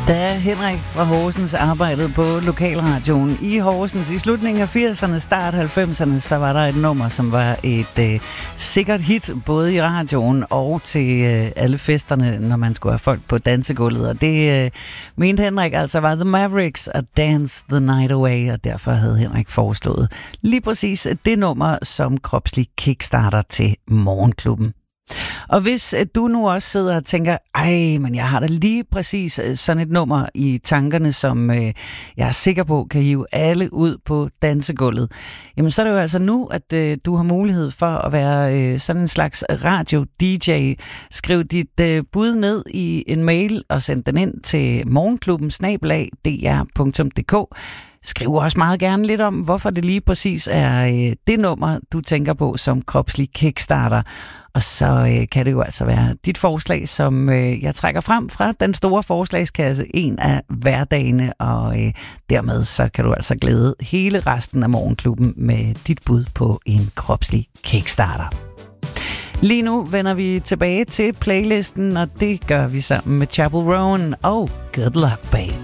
Da Henrik fra Horsens arbejdede på lokalradioen i Horsens i slutningen af 80'erne, start 90'erne, så var der et nummer, som var et sikkert hit, både i radioen og til alle festerne, når man skulle have folk på dansegulvet. Og det mente Henrik altså var The Mavericks og Dance the Night Away, og derfor havde Henrik foreslået lige præcis det nummer som kropslig kickstarter til Morgenklubben. Og hvis du nu også sidder og tænker, men jeg har da lige præcis sådan et nummer i tankerne, som jeg er sikker på kan hive alle ud på dansegulvet, jamen så er det jo altså nu, at du har mulighed for at være sådan en slags radio-DJ. Skriv dit bud ned i en mail og send den ind til morgenklubben@dr.dk. Skriv også meget gerne lidt om, hvorfor det lige præcis er det nummer, du tænker på som kropslig kickstarter. Og så kan det jo altså være dit forslag, som jeg trækker frem fra den store forslagskasse en af hverdagene. Og dermed så kan du altså glæde hele resten af Morgenklubben med dit bud på en kropslig kickstarter. Lige nu vender vi tilbage til playlisten, og det gør vi sammen med Chapel Roan og Good Luck Baby.